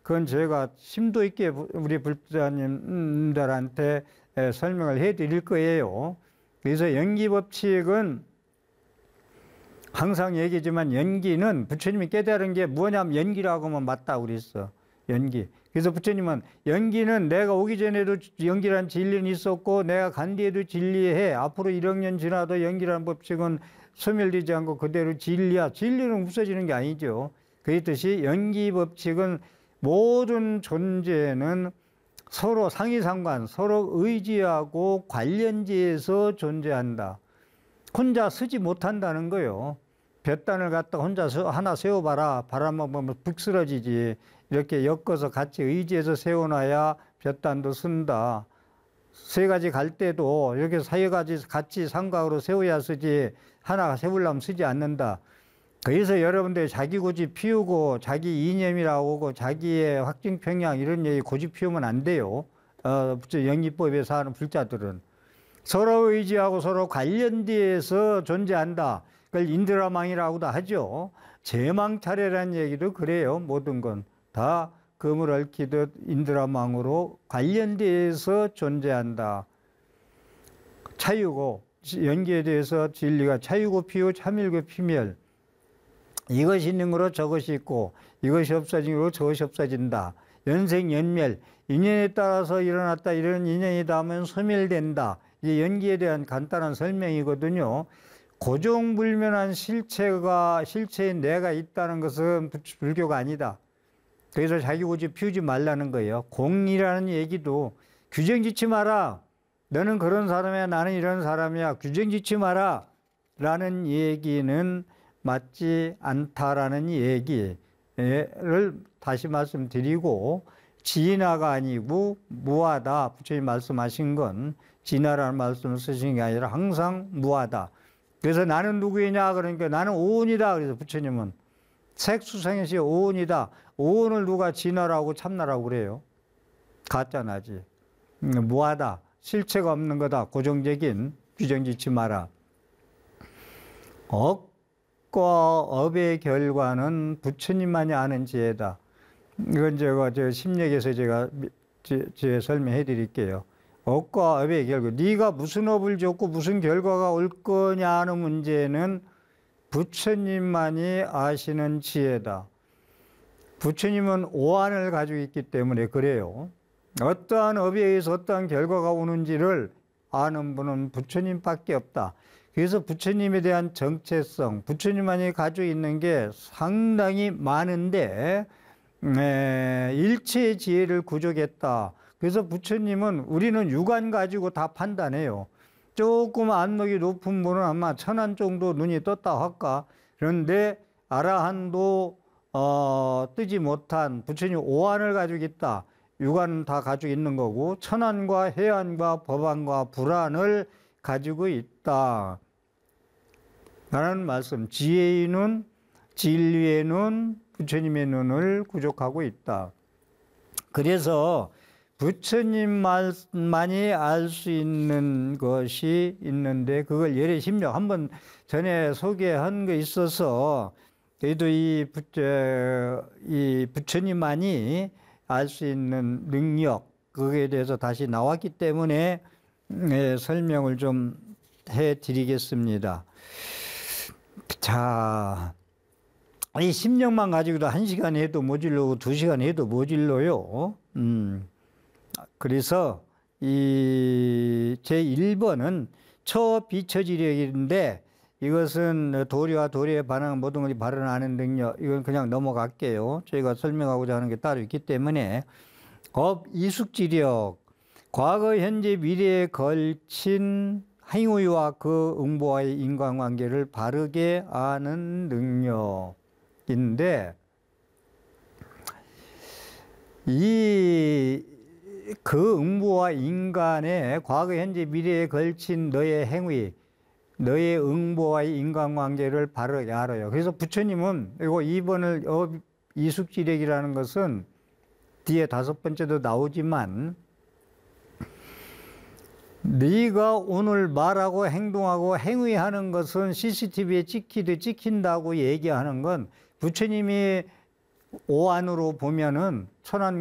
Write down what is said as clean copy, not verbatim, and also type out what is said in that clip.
그건 제가 심도 있게 우리 불자님들한테 설명을 해 드릴 거예요. 그래서 연기법칙은 항상 얘기지만 연기는 부처님이 깨달은 게 뭐냐면 연기라고 하면 맞다고 그랬어. 연기. 그래서 부처님은 연기는 내가 오기 전에도 연기란 진리는 있었고 내가 간 뒤에도 진리해. 앞으로 1억 년 지나도 연기라는 법칙은 소멸되지 않고 그대로 진리야. 진리는 없어지는 게 아니죠. 그랬듯이 연기 법칙은 모든 존재는 서로 상이상관, 서로 의지하고 관련지에서 존재한다. 혼자 서지 못한다는 거예요. 볕단을 갖다 혼자 하나 세워봐라. 바람만 보면 북 쓰러지지. 이렇게 엮어서 같이 의지해서 세워놔야 볕단도 쓴다. 세 가지 갈 때도 이렇게 세 가지 같이 삼각으로 세워야 쓰지 하나 세우려면 쓰지 않는다. 그래서 여러분들 자기 고집 피우고 자기 이념이라고 하고 자기의 확증평양 이런 얘기 고집 피우면 안 돼요. 연기법에서 하는 불자들은. 서로 의지하고 서로 관련돼서 존재한다. 그걸 인드라망이라고도 하죠. 제망차례라는 얘기도 그래요. 모든 건 다 금을 얽히듯 인드라망으로 관련돼서 존재한다. 차유고 연기에 대해서 진리가 차유고 피우 참일고 피멸. 이것이 있는 거로 저것이 있고 이것이 없어진 거로 저것이 없어진다. 연생연멸. 인연에 따라서 일어났다. 이런 인연이다 하면 소멸된다. 이게 연기에 대한 간단한 설명이거든요. 고정불면한 실체인 내가 있다는 것은 불교가 아니다. 그래서 자기 고집 피우지 말라는 거예요. 공이라는 얘기도 규정 짓지 마라. 너는 그런 사람이야. 나는 이런 사람이야. 규정 짓지 마라. 라는 얘기는 맞지 않다라는 얘기를 다시 말씀드리고 진화가 아니고 무하다. 부처님 말씀하신 건 진화라는 말씀을 쓰신 게 아니라 항상 무하다. 그래서 나는 누구이냐 그러니까 나는 오온이다. 그래서 부처님은 색수생에서 오온이다. 오온을 누가 진화라고 참나라고 그래요. 가짜나지. 무하다. 실체가 없는 거다. 고정적인 규정 짓지 마라. 억과 업의 결과는 부처님만이 아는 지혜다. 이건 제가 심력에서 제가 설명해 드릴게요. 업과 업의 결과. 네가 무슨 업을 줬고 무슨 결과가 올 거냐 하는 문제는 부처님만이 아시는 지혜다. 부처님은 오한을 가지고 있기 때문에 그래요. 어떠한 업에 의해서 어떠한 결과가 오는지를 아는 분은 부처님밖에 없다. 그래서 부처님에 대한 정체성, 부처님만이 가지고 있는 게 상당히 많은데 일체의 지혜를 구족했다. 그래서 부처님은 우리는 육안 가지고 다 판단해요. 조금 안목이 높은 분은 아마 천안 정도 눈이 떴다 할까. 그런데 아라한도 뜨지 못한 부처님 오한을 가지고 있다. 육안은 다 가지고 있는 거고 천안과 해안과 법안과 불안을 가지고 있다. 라는 말씀. 지혜의 눈, 진리의 눈, 부처님의 눈을 구족하고 있다. 그래서 부처님만이 알 수 있는 것이 있는데 그걸 예례 심력 한번 전에 소개한 거 있어서 그래도 이 부처님만이 알 수 있는 능력 그거에 대해서 다시 나왔기 때문에 설명을 좀 해드리겠습니다. 자, 이 심력만 가지고도 1시간 해도 모질르고 2시간 해도 모질러요. 그래서 이 제1번은 초비처지력인데 이것은 도리와 도리에 반응한 모든 것이 발언하는 능력. 이건 그냥 넘어갈게요. 저희가 설명하고자 하는 게 따로 있기 때문에 업 이숙지력, 과거, 현재, 미래에 걸친 행위와 그 응보와의 인과관계를 바르게 아는 능력인데 그 응보와 인간의 과거, 현재, 미래에 걸친 너의 행위, 너의 응보와의 인간관계를 바르게 알아요. 그래서 부처님은 이거 2번을 이숙지력이라는 것은 뒤에 5번째도 나오지만 네가 오늘 말하고 행동하고 행위하는 것은 CCTV에 찍히듯 찍힌다고 얘기하는 건 부처님이 오안으로 보면은 천안